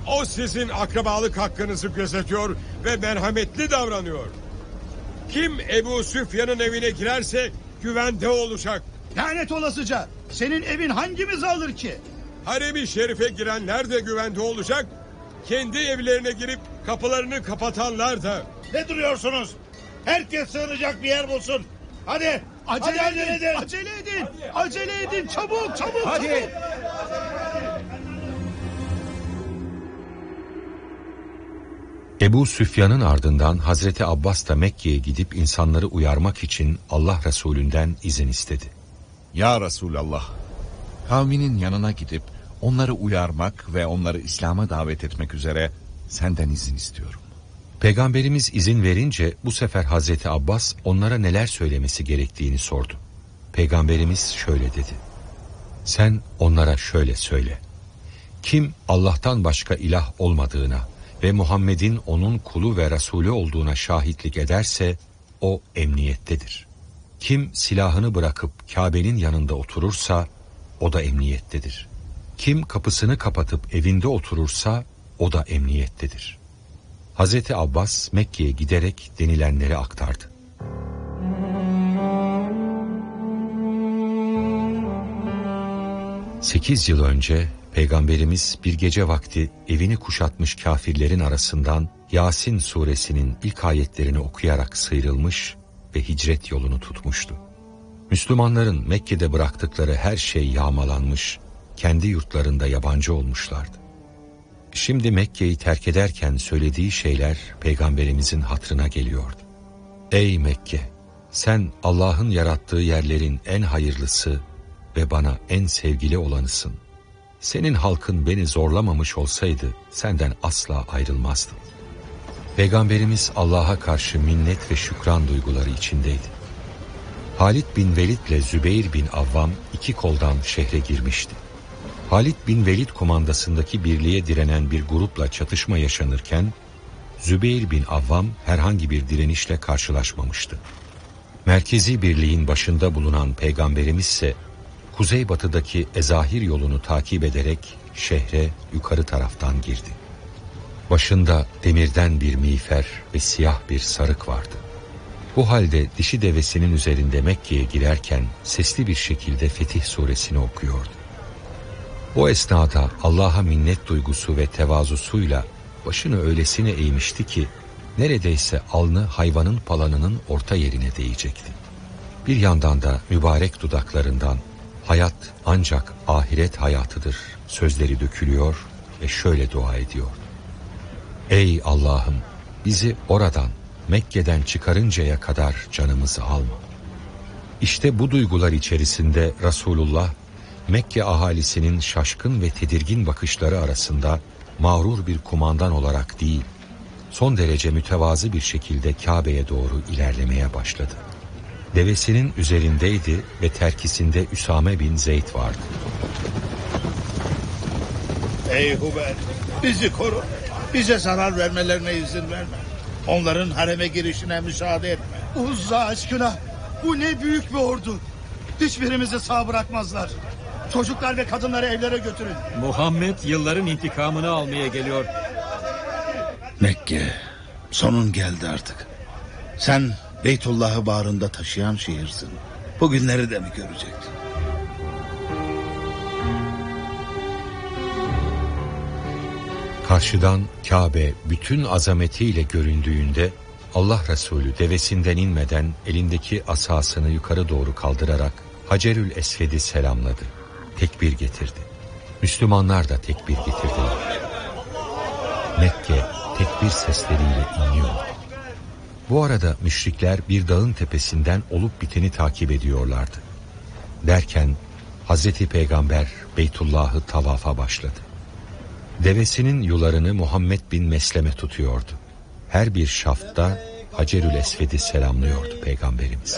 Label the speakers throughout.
Speaker 1: O sizin akrabalık hakkınızı gözetiyor ve merhametli davranıyor. Kim Ebu Süfyan'ın evine girerse güvende olacak.
Speaker 2: Lanet olasıca, senin evin hangimiz alır ki?
Speaker 1: Harem-i şerife girenler de güvende olacak. Kendi evlerine girip kapılarını kapatanlar da.
Speaker 3: Ne duruyorsunuz? Herkes sığınacak bir yer bulsun. Hadi. Acele edin.
Speaker 2: Acele edin. Çabuk.
Speaker 3: Hadi.
Speaker 4: Ebu Süfyan'ın ardından Hazreti Abbas da Mekke'ye gidip insanları uyarmak için Allah Resulünden izin istedi.
Speaker 5: Ya Resulallah, kavminin yanına gidip onları uyarmak ve onları İslam'a davet etmek üzere senden izin istiyorum.
Speaker 4: Peygamberimiz izin verince bu sefer Hazreti Abbas onlara neler söylemesi gerektiğini sordu. Peygamberimiz şöyle dedi: sen onlara şöyle söyle. Kim Allah'tan başka ilah olmadığına ve Muhammed'in onun kulu ve Resulü olduğuna şahitlik ederse o emniyettedir. Kim silahını bırakıp Kabe'nin yanında oturursa o da emniyettedir. Kim kapısını kapatıp evinde oturursa o da emniyettedir. Hazreti Abbas Mekke'ye giderek denilenleri aktardı. Sekiz yıl önce Peygamberimiz bir gece vakti evini kuşatmış kafirlerin arasından Yasin suresinin ilk ayetlerini okuyarak sıyrılmış ve hicret yolunu tutmuştu. Müslümanların Mekke'de bıraktıkları her şey yağmalanmış, kendi yurtlarında yabancı olmuşlardı. Şimdi Mekke'yi terk ederken söylediği şeyler Peygamberimizin hatırına geliyordu. Ey Mekke! Sen Allah'ın yarattığı yerlerin en hayırlısı ve bana en sevgili olanısın. Senin halkın beni zorlamamış olsaydı senden asla ayrılmazdım. Peygamberimiz Allah'a karşı minnet ve şükran duyguları içindeydi. Halid bin Velid ile Zübeyir bin Avvam iki koldan şehre girmişti. Halid bin Velid komandasındaki birliğe direnen bir grupla çatışma yaşanırken Zübeyir bin Avvam herhangi bir direnişle karşılaşmamıştı. Merkezi birliğin başında bulunan Peygamberimiz ise kuzeybatıdaki Ezahir yolunu takip ederek şehre yukarı taraftan girdi. Başında demirden bir miğfer ve siyah bir sarık vardı. Bu halde dişi devesinin üzerinde Mekke'ye girerken sesli bir şekilde Fetih suresini okuyordu. O esnada Allah'a minnet duygusu ve tevazusuyla başını öylesine eğmişti ki neredeyse alnı hayvanın palanının orta yerine değecekti. Bir yandan da mübarek dudaklarından hayat ancak ahiret hayatıdır sözleri dökülüyor ve şöyle dua ediyor: Ey Allah'ım, bizi oradan, Mekke'den çıkarıncaya kadar canımızı alma. İşte bu duygular içerisinde Resulullah Mekke ahalisinin şaşkın ve tedirgin bakışları arasında mağrur bir kumandan olarak değil, son derece mütevazı bir şekilde Kabe'ye doğru ilerlemeye başladı. Devesinin üzerindeydi ve terkisinde Üsame bin Zeyd vardı.
Speaker 3: Ey Hubel, bizi koru. Bize zarar vermelerine izin verme. Onların hareme girişine müsaade etme.
Speaker 2: Uzza aşkına, bu ne büyük bir ordu. Hiçbirimizi sağ bırakmazlar. Çocuklar ve kadınları evlere götürün.
Speaker 6: Muhammed yılların intikamını almaya geliyor.
Speaker 3: Mekke, sonun geldi artık. Sen Beytullah'ı bağrında taşıyan şehirsin. Bu günleri de mi göreceksin?
Speaker 4: Karşıdan Kabe bütün azametiyle göründüğünde Allah Resulü devesinden inmeden elindeki asasını yukarı doğru kaldırarak Hacerül Esved'i selamladı. Tekbir getirdi. Müslümanlar da tekbir getirdiler. Mekke tekbir sesleriyle inliyordu. Bu arada müşrikler bir dağın tepesinden olup biteni takip ediyorlardı. Derken Hazreti Peygamber Beytullah'ı tavafa başladı. Devesinin yularını Muhammed bin Mesleme tutuyordu. Her bir şafta Hacerül Esved'i selamlıyordu Peygamberimiz.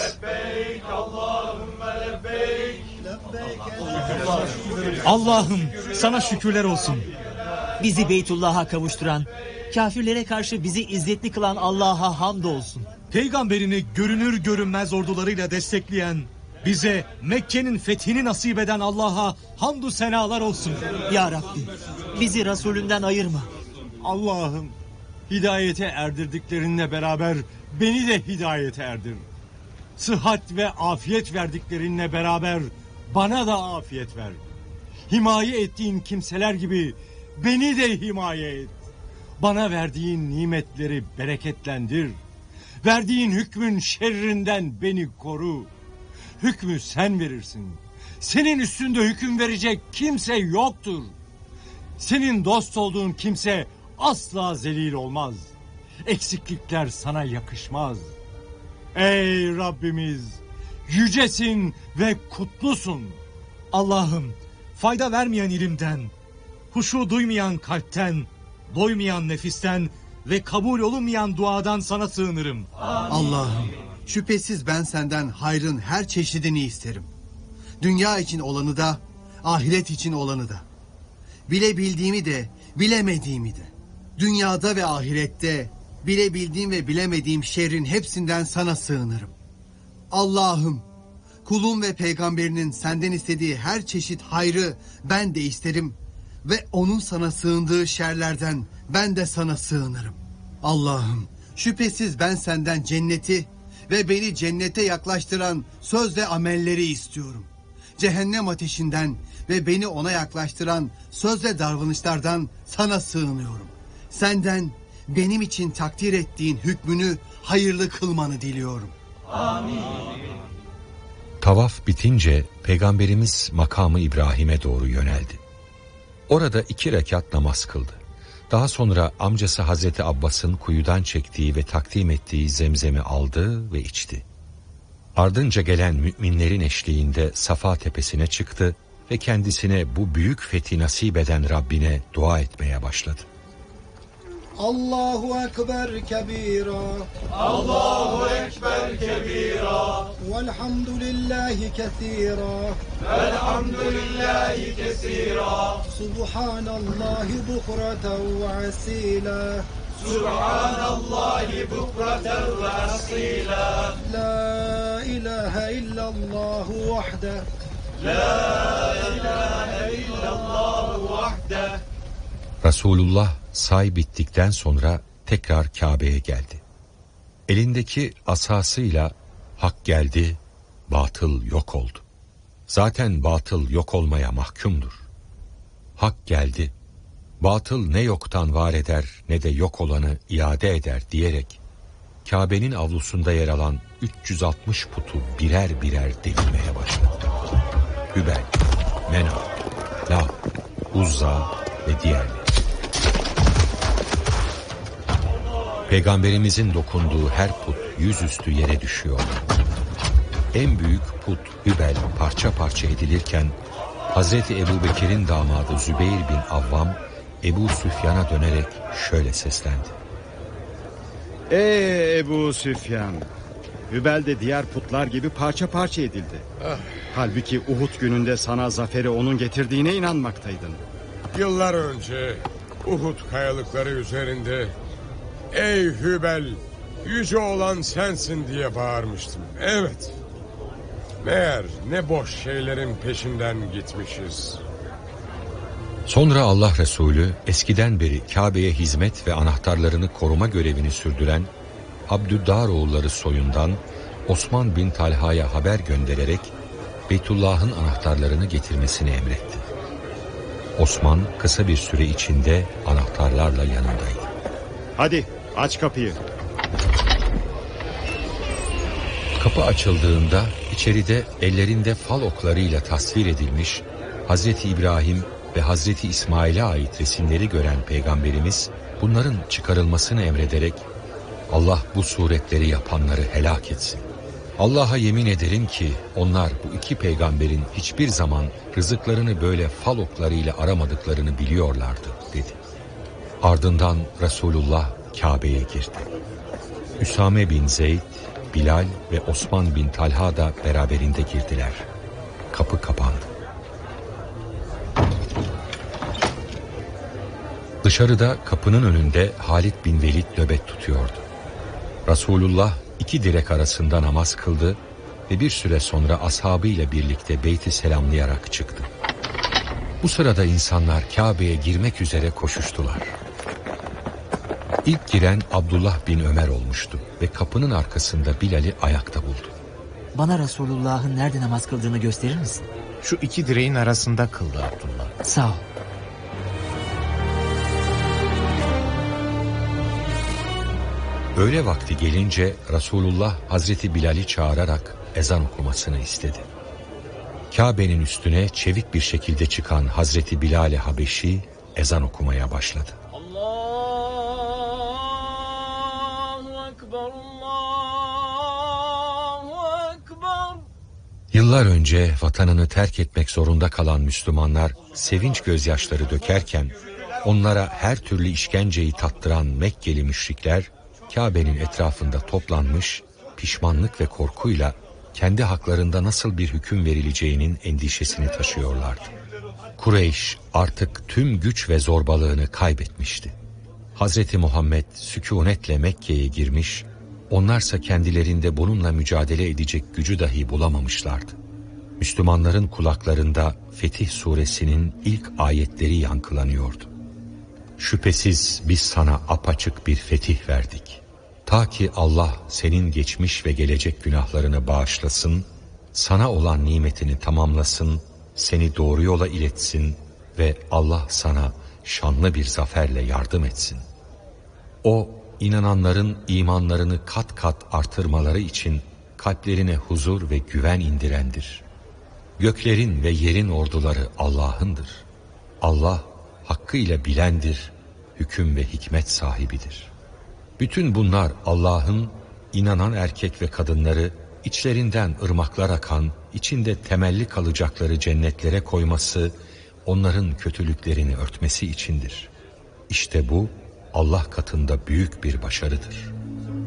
Speaker 7: Allah'ım sana şükürler olsun. Bizi Beytullah'a kavuşturan, kafirlere karşı bizi izzetli kılan Allah'a hamdolsun.
Speaker 8: Peygamberini görünür görünmez ordularıyla destekleyen, bize Mekke'nin fethini nasip eden Allah'a hamdü senalar olsun.
Speaker 7: Ya Rabbi, bizi Resulünden ayırma.
Speaker 8: Allah'ım, hidayete erdirdiklerinle beraber beni de hidayete erdir. Sıhhat ve afiyet verdiklerinle beraber bana da afiyet ver. Himaye ettiğin kimseler gibi beni de himaye et. Bana verdiğin nimetleri bereketlendir. Verdiğin hükmün şerrinden beni koru. Hükmü sen verirsin. Senin üstünde hüküm verecek kimse yoktur. Senin dost olduğun kimse asla zelil olmaz. Eksiklikler sana yakışmaz. Ey Rabbimiz, yücesin ve kutlusun. Allah'ım, fayda vermeyen ilimden, huşu duymayan kalpten, doymayan nefisten ve kabul olunmayan duadan sana sığınırım.
Speaker 9: Allah'ım, şüphesiz ben senden hayrın her çeşidini isterim. Dünya için olanı da, ahiret için olanı da. Bilebildiğimi de, bilemediğimi de. Dünyada ve ahirette bilebildiğim ve bilemediğim şerrin hepsinden sana sığınırım. Allah'ım, kulun ve peygamberinin senden istediği her çeşit hayrı ben de isterim ve onun sana sığındığı şerlerden ben de sana sığınırım. Allah'ım, şüphesiz ben senden cenneti ve beni cennete yaklaştıran söz ve amelleri istiyorum. Cehennem ateşinden ve beni ona yaklaştıran söz ve davranışlardan sana sığınıyorum. Senden benim için takdir ettiğin hükmünü hayırlı kılmanı diliyorum.
Speaker 4: Amin. Tavaf bitince Peygamberimiz makamı İbrahim'e doğru yöneldi. Orada 2 rekat namaz kıldı. Daha sonra amcası Hazreti Abbas'ın kuyudan çektiği ve takdim ettiği zemzemi aldı ve içti. Ardınca gelen müminlerin eşliğinde Safa tepesine çıktı ve kendisine bu büyük fethi nasip eden Rabbine dua etmeye başladı.
Speaker 10: Allahu Ekber kebira.
Speaker 11: Allahu Ekber kebira.
Speaker 10: Velhamdülillahi kesira.
Speaker 11: Velhamdülillahi kesira.
Speaker 10: Subhanallahi bukreten ve asila.
Speaker 11: Subhanallahi bukreten ve asila.
Speaker 10: La ilahe illallah vahde.
Speaker 11: La ilahe illallah vahde.
Speaker 4: Resulullah say bittikten sonra tekrar Kabe'ye geldi. Elindeki asasıyla hak geldi, batıl yok oldu. Zaten batıl yok olmaya mahkumdur. Hak geldi, batıl ne yoktan var eder ne de yok olanı iade eder diyerek Kabe'nin avlusunda yer alan 360 putu birer birer devirmeye başladı. Hübel, Mena, Lav, Uzza ve diğerleri. Peygamberimizin dokunduğu her put yüzüstü yere düşüyor. En büyük put Hübel parça parça edilirken Hazreti Ebubekir'in damadı Zübeyir bin Avvam Ebu Süfyan'a dönerek şöyle seslendi.
Speaker 12: Ey Ebu Süfyan, Hübel de diğer putlar gibi parça parça edildi. Halbuki Uhud gününde sana zaferi onun getirdiğine inanmaktaydın.
Speaker 1: Yıllar önce Uhud kayalıkları üzerinde ey Hübel, yüce olan sensin diye bağırmıştım. Evet. Meğer ne boş şeylerin peşinden gitmişiz.
Speaker 4: Sonra Allah Resulü eskiden beri Kabe'ye hizmet ve anahtarlarını koruma görevini sürdüren Abdüddar oğulları soyundan Osman bin Talha'ya haber göndererek Beytullah'ın anahtarlarını getirmesini emretti. Osman kısa bir süre içinde anahtarlarla yanındaydı.
Speaker 12: Hadi aç kapıyı.
Speaker 4: Kapı açıldığında içeride ellerinde fal oklarıyla tasvir edilmiş Hazreti İbrahim ve Hazreti İsmail'e ait resimleri gören Peygamberimiz bunların çıkarılmasını emrederek Allah bu suretleri yapanları helak etsin. Allah'a yemin ederim ki onlar bu 2 peygamberin hiçbir zaman rızıklarını böyle fal oklarıyla aramadıklarını biliyorlardı dedi. Ardından Resulullah Kabe'ye girdi. Üsame bin Zeyd, Bilal ve Osman bin Talha da beraberinde girdiler. Kapı kapandı. Dışarıda kapının önünde Halid bin Velid nöbet tutuyordu. Resulullah 2 direk arasında namaz kıldı ve bir süre sonra ashabıyla birlikte beyti selamlayarak çıktı. Bu sırada insanlar Kabe'ye girmek üzere koşuştular. İlk giren Abdullah bin Ömer olmuştu ve kapının arkasında Bilal'i ayakta buldu.
Speaker 7: Bana Resulullah'ın nerede namaz kıldığını gösterir misin?
Speaker 13: Şu iki direğin arasında kıldı Abdullah.
Speaker 7: Sağ ol.
Speaker 4: Öğle vakti gelince Resulullah Hazreti Bilal'i çağırarak ezan okumasını istedi. Kabe'nin üstüne çevik bir şekilde çıkan Hazreti Bilal-i Habeşi ezan okumaya başladı. Yıllar önce vatanını terk etmek zorunda kalan Müslümanlar sevinç gözyaşları dökerken onlara her türlü işkenceyi tattıran Mekkeli müşrikler Kabe'nin etrafında toplanmış, pişmanlık ve korkuyla kendi haklarında nasıl bir hüküm verileceğinin endişesini taşıyorlardı. Kureyş artık tüm güç ve zorbalığını kaybetmişti. Hazreti Muhammed sükunetle Mekke'ye girmiş, onlarsa kendilerinde bununla mücadele edecek gücü dahi bulamamışlardı. Müslümanların kulaklarında Fetih Suresinin ilk ayetleri yankılanıyordu. Şüphesiz biz sana apaçık bir fetih verdik. Ta ki Allah senin geçmiş ve gelecek günahlarını bağışlasın, sana olan nimetini tamamlasın, seni doğru yola iletsin ve Allah sana şanlı bir zaferle yardım etsin. O, inananların imanlarını kat kat artırmaları için kalplerine huzur ve güven indirendir. Göklerin ve yerin orduları Allah'ındır. Allah hakkıyla bilendir, hüküm ve hikmet sahibidir. Bütün bunlar Allah'ın inanan erkek ve kadınları içlerinden ırmaklar akan, içinde temelli kalacakları cennetlere koyması, onların kötülüklerini örtmesi içindir. İşte bu Allah katında büyük bir başarıdır.